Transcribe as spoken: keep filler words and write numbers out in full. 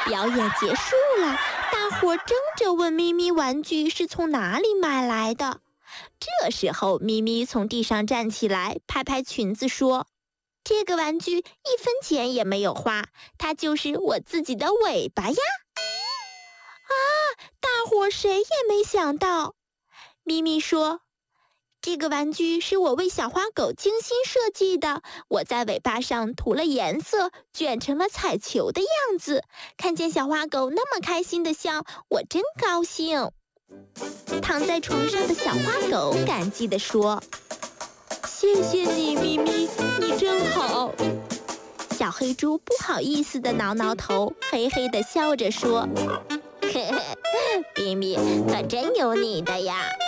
表演结束了，大伙争着问咪咪玩具是从哪里买来的。这时候，咪咪从地上站起来，拍拍裙子说：“这个玩具一分钱也没有花，它就是我自己的尾巴呀！”啊，大伙谁也没想到。咪咪说：“这个玩具是我为小花狗精心设计的，我在尾巴上涂了颜色，卷成了彩球的样子。看见小花狗那么开心的笑，我真高兴。”躺在床上的小花狗感激地说：“谢谢你，咪咪，你真好。”小黑猪不好意思地挠挠头，嘿嘿地笑着说：“嘿嘿，咪咪可真有你的呀。”